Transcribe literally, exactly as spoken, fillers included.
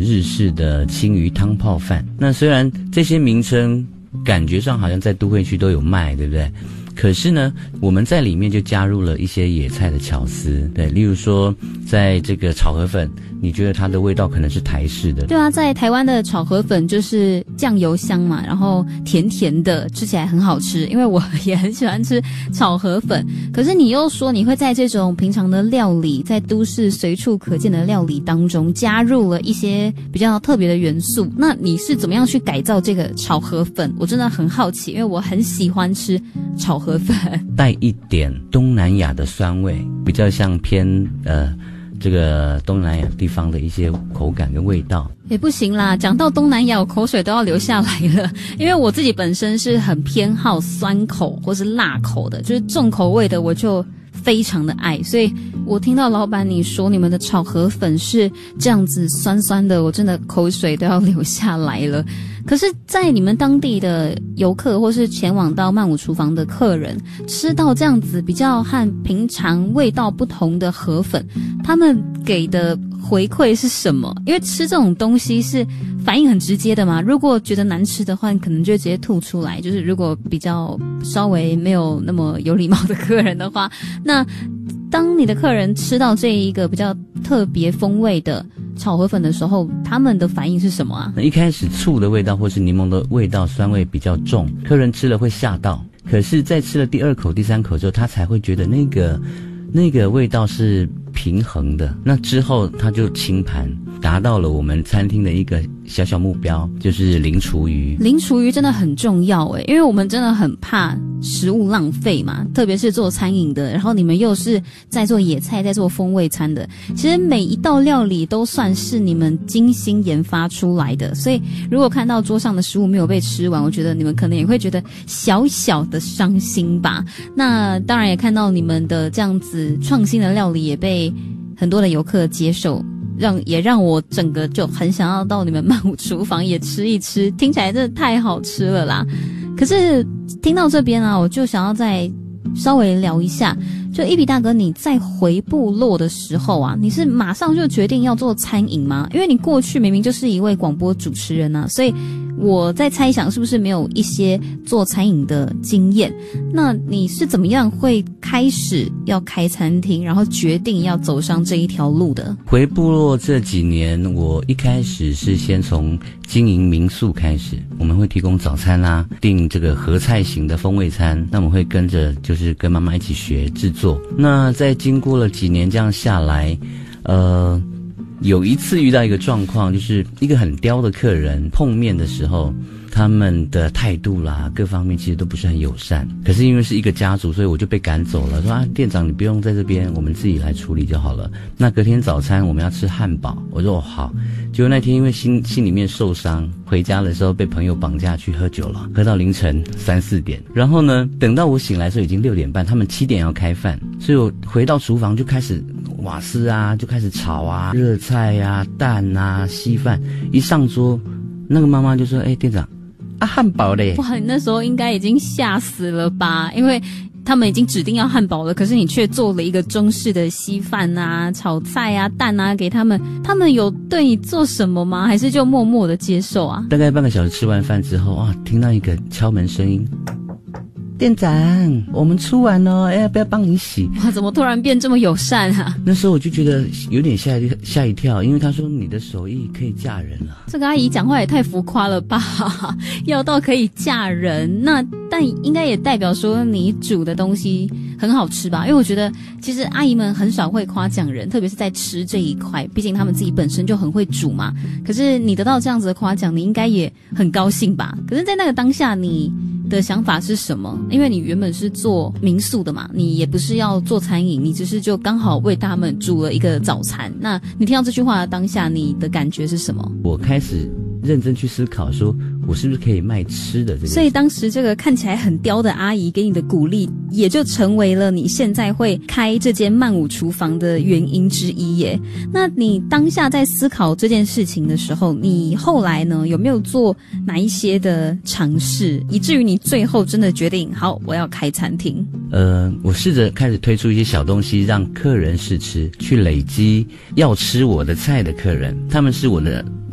日式的青鱼汤泡饭。那虽然这些名称感觉上好像在都会区都有卖，对不对？可是呢，我们在里面就加入了一些野菜的巧思，对，例如说，在这个炒河粉，你觉得它的味道可能是台式的？ 对啊，在台湾的炒河粉就是酱油香嘛，然后甜甜的，吃起来很好吃。因为我也很喜欢吃炒河粉，可是你又说你会在这种平常的料理，在都市随处可见的料理当中加入了一些比较特别的元素，那你是怎么样去改造这个炒河粉？我真的很好奇，因为我很喜欢吃炒河粉， 带一点东南亚的酸味，比较像偏呃这个东南亚地方的一些口感跟味道。 也不行啦，讲到东南亚我口水都要流下来了，因为我自己本身是很偏好酸口或是辣口的，就是重口味的我就非常的爱，所以我听到老板你说你们的炒河粉是这样子酸酸的，我真的口水都要流下来了。可是在你们当地的游客或是前往到曼谷厨房的客人吃到这样子比较和平常味道不同的河粉，他们给的回馈是什么？因为吃这种东西是反应很直接的嘛，如果觉得难吃的话可能就会直接吐出来，就是如果比较稍微没有那么有礼貌的客人的话，那当你的客人吃到这一个比较特别风味的炒河粉的时候，他们的反应是什么啊？ 一开始醋的味道或是柠檬的味道酸味比较重，客人吃了会吓到，可是在吃了第二口第三口之后，他才会觉得那个那个味道是平衡的，那之后他就清盘，达到了我们餐厅的一个小小目标，就是零厨余。 零厨余真的很重要诶，因为我们真的很怕食物浪费嘛，特别是做餐饮的，然后你们又是在做野菜在做风味餐的，其实每一道料理都算是你们精心研发出来的，所以如果看到桌上的食物没有被吃完，我觉得你们可能也会觉得小小的伤心吧。那当然也看到你们的这样子创新的料理也被很多的游客接受，让也让我整个就很想要到你们曼谷厨房也吃一吃，听起来真的太好吃了啦。可是听到这边啊，我就想要再稍微聊一下，就一比大哥你在回部落的时候啊，你是马上就决定要做餐饮吗？因为你过去明明就是一位广播主持人啊，所以我在猜想是不是没有一些做餐饮的经验。那你是怎么样会开始要开餐厅，然后决定要走上这一条路的？ 回部落这几年，我一开始是先从经营民宿开始，我们会提供早餐啦，订这个合菜型的风味餐，那我们会跟着就是跟妈妈一起学制作。那在经过了几年这样下来，呃有一次遇到一个状况，就是一个很刁的客人碰面的时候，他们的态度啦各方面其实都不是很友善，可是因为是一个家族，所以我就被赶走了，说啊店长你不用在这边，我们自己来处理就好了。那隔天早餐我们要吃汉堡，我说哦好。结果那天因为心心里面受伤，回家的时候被朋友绑架去喝酒了，喝到凌晨三四点，然后呢等到我醒来的时候已经六点半，他们七点要开饭，所以我回到厨房就开始瓦斯啊就开始炒啊，热菜啊蛋啊稀饭，一上桌那个妈妈就说哎店长啊汉堡嘞。 哇，你那时候应该已经吓死了吧，因为他们已经指定要汉堡了，可是你却做了一个中式的稀饭啊炒菜啊蛋啊给他们，他们有对你做什么吗？还是就默默的接受啊？ 大概半个小时吃完饭之后啊，听到一个敲门声音，店长我们出完了，哎要不要帮你洗？ 哇，怎么突然变这么友善啊？ 那时候我就觉得有点吓一吓一跳，因为他说你的手艺可以嫁人了。 这个阿姨讲话也太浮夸了吧，要到可以嫁人，那但应该也代表说你煮的东西很好吃吧？因为我觉得其实阿姨们很少会夸奖人，特别是在吃这一块，毕竟他们自己本身就很会煮嘛。可是你得到这样子的夸奖，你应该也很高兴吧？可是在那个当下你的想法是什么？因为你原本是做民宿的嘛，你也不是要做餐饮，你只是就刚好为他们煮了一个早餐。那你听到这句话的当下，你的感觉是什么？ 我开始认真去思考，说我是不是可以卖吃的这个。 所以当时这个看起来很刁的阿姨给你的鼓励，也就成为了你现在会开这间曼谷厨房的原因之一耶。那你当下在思考这件事情的时候，你后来呢有没有做哪一些的尝试，以至于你最后真的决定好我要开餐厅？ 呃，我试着开始推出一些小东西让客人试吃，去累积要吃我的菜的客人，他们是我的